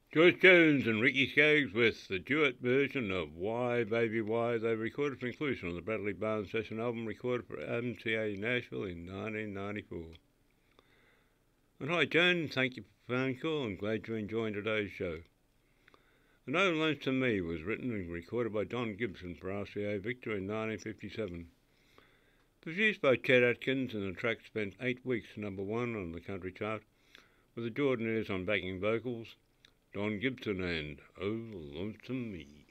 Joyce Jones and Ricky Skaggs with the duet version of Why Baby Why. They recorded for inclusion on the Bradley Barnes session album recorded for MTA Nashville in 1994. And hi Joan, thank you for the phone call. I'm glad you're enjoying today's show. The No Lunch to Me was written and recorded by Don Gibson for RCA Victor in 1957. Produced by Chet Atkins, and the track spent 8 weeks #1 on the country chart, with the Jordanaires on backing vocals, Don Gibson and Oh Lonesome Me.